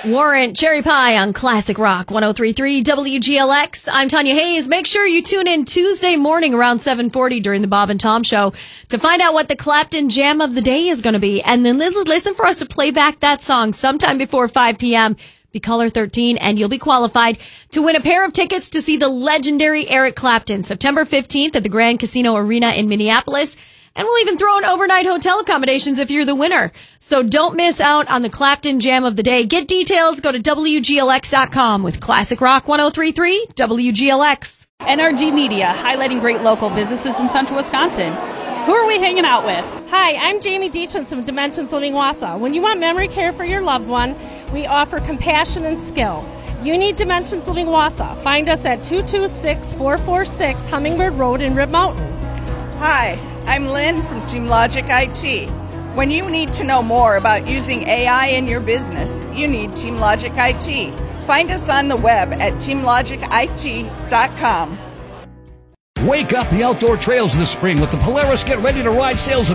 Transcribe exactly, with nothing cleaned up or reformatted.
Warrant Cherry Pie on Classic Rock one oh three point three W G L X. I'm Tanya Hayes. Make sure you tune in Tuesday morning around seven forty during the Bob and Tom Show to find out what the Clapton Jam of the Day is going to be. And then listen for us to play back that song sometime before five p.m. Be caller thirteen, and you'll be qualified to win a pair of tickets to see the legendary Eric Clapton September fifteenth at the Grand Casino Arena in Minneapolis. And we'll even throw in overnight hotel accommodations if you're the winner. So don't miss out on the Clapton Jam of the Day. Get details. Go to W G L X dot com with Classic Rock one oh three point three W G L X. N R G Media, highlighting great local businesses in central Wisconsin. Who are we hanging out with? Hi, I'm Jamie Deachens from Dimensions Living Wausau. When you want memory care for your loved one, we offer compassion and skill. You need Dimensions Living Wausau. Find us at two two six, four four six Hummingbird Road in Rib Mountain. Hi, I'm Lynn from TeamLogic I T. When you need to know more about using A I in your business, you need TeamLogic I T. Find us on the web at team logic I T dot com. Wake up the outdoor trails this spring with the Polaris Get Ready to Ride sales.